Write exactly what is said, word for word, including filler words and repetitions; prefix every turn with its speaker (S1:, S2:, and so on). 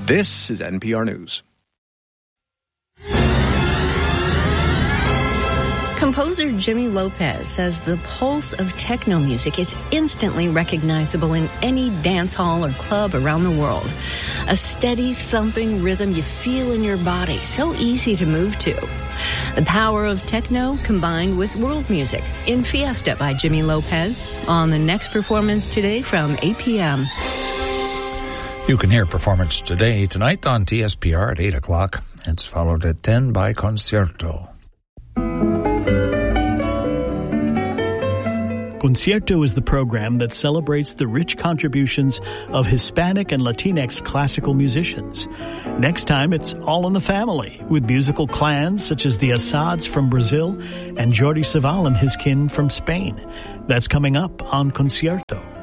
S1: This is N P R News.
S2: Composer Jimmy Lopez says the pulse of techno music is instantly recognizable in any dance hall or club around the world. A steady thumping rhythm you feel in your body, so easy to move to. The power of techno combined with world music in Fiesta by Jimmy Lopez on the next performance today from eight p.m.
S3: You can hear Performance Today tonight on T S P R at eight o'clock. It's followed at ten by Concierto.
S4: Concierto is the program that celebrates the rich contributions of Hispanic and Latinx classical musicians. Next time, it's all in the family, with musical clans such as the Assads from Brazil and Jordi Savall and his kin from Spain. That's coming up on Concierto.